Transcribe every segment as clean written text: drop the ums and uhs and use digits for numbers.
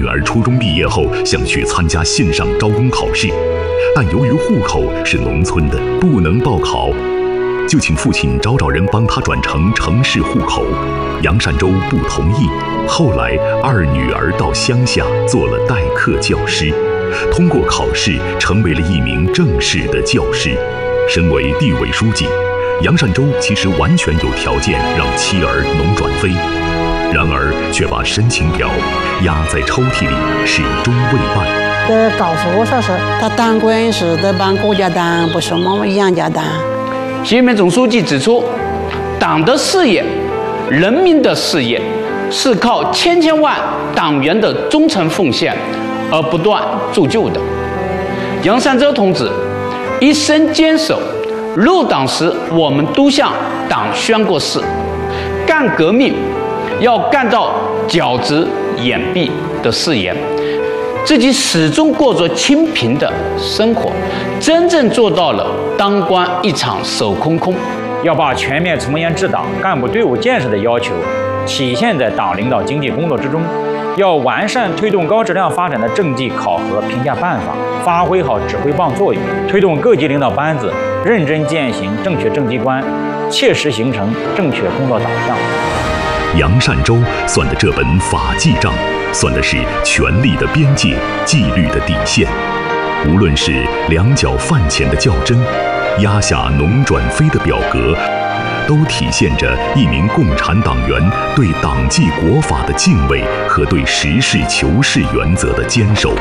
女儿初中毕业后想去参加线上招工考试，但由于户口是农村的，不能报考，就请父亲找人帮他转成城市户口。杨善洲不同意，后来二女儿到乡下做了代课教师，通过考试成为了一名正式的教师。身为地委书记，杨善洲其实完全有条件让妻儿农转非，然而却把申请表压在抽屉里，始终未办。 告诉我说是他当官是得帮国家当，不是我们杨家当。 习近平总书记指出，党的事业、人民的事业是靠千万党员的忠诚奉献而不断铸就的。杨善洲同志一生坚守入党时我们都向党宣过誓，干革命要干到脚趾眼闭的誓言，自己始终过着清贫的生活，真正做到了当官一场手空空。 要把全面从严治党、干部队伍建设的要求体现在党领导经济工作之中，要完善推动高质量发展的政绩考核评价办法，发挥好指挥棒作用，推动各级领导班子认真践行正确政绩观，切实形成正确工作导向。 杨善洲算的这本法纪账，算的是权力的边界、纪律的底线。无论是两脚饭钱的较真，压下农转非的表格，都体现着一名共产党员对党纪国法的敬畏和对实事求是原则的坚守。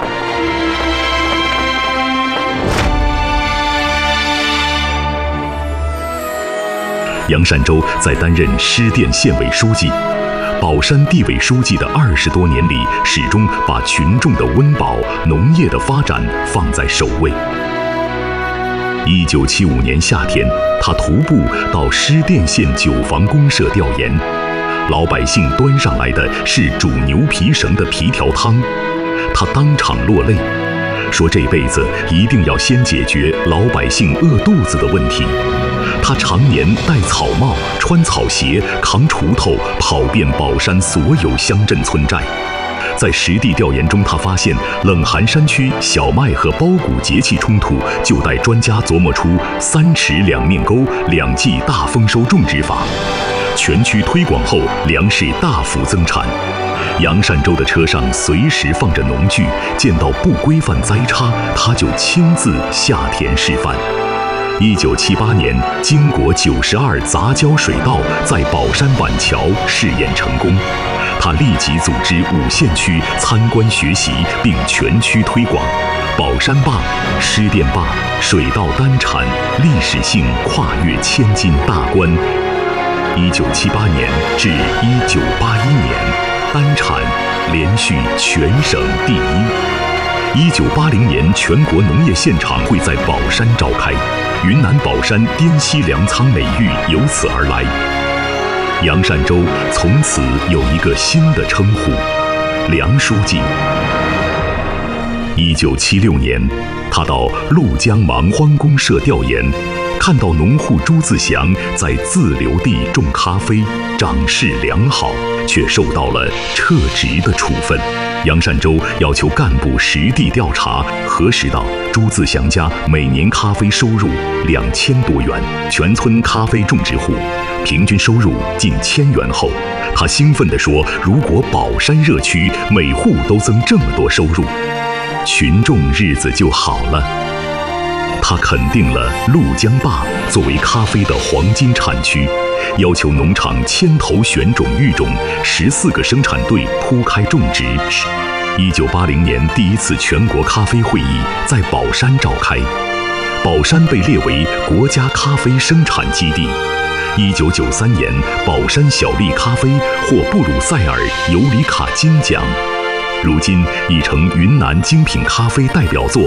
杨善洲在担任施甸县委书记、宝山地委书记的20多年里，始终把群众的温饱、农业的发展放在首位。1975年夏天，他徒步到施甸县9房公社调研，老百姓端上来的是煮牛皮绳的皮条汤，他当场落泪，说这辈子一定要先解决老百姓饿肚子的问题。他常年戴草帽、穿草鞋、扛锄头，跑遍宝山所有乡镇村寨。在实地调研中，他发现冷寒山区小麦和苞谷节气冲突，就带专家琢磨出3尺2面沟2季大丰收种植法。全区推广后，粮食大幅增产。杨善洲的车上随时放着农具，见到不规范栽插，他就亲自下田示范。1978年，经国92杂交水稻在宝山板桥试验成功，他立即组织5县区参观学习，并全区推广。宝山坝、施甸坝水稻单产历史性跨越千金大关。1978年至1981年，单产连续全省第一。1980年，全国农业现场会在宝山召开，云南宝山滇西粮仓美誉由此而来。杨善洲从此有一个新的称呼——梁书记。1976年，他到怒江芒荒公社调研，看到农户朱自祥在自留地种咖啡，长势良好，却受到了撤职的处分。杨善洲要求干部实地调查，核实到朱自祥家每年咖啡收入2000多元，全村咖啡种植户平均收入近1000元后，他兴奋地说：“如果宝山热区每户都增这么多收入，群众日子就好了。”他肯定了怒江坝作为咖啡的黄金产区，要求农场牵头选种育种，14个生产队铺开种植。1980年第一次全国咖啡会议在宝山召开，宝山被列为国家咖啡生产基地。1993年，宝山小粒咖啡获布鲁塞尔尤里卡金奖，如今已成云南精品咖啡代表作。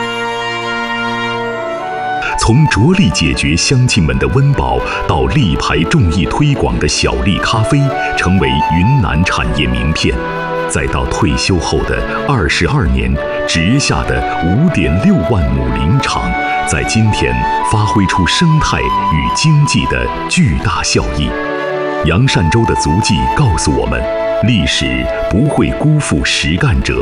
从着力解决乡亲们的温饱，到力排众议推广的小粒咖啡成为云南产业名片，再到退休后的22年植下的5.6万亩林场，在今天发挥出生态与经济的巨大效益。杨善洲的足迹告诉我们，历史不会辜负实干者。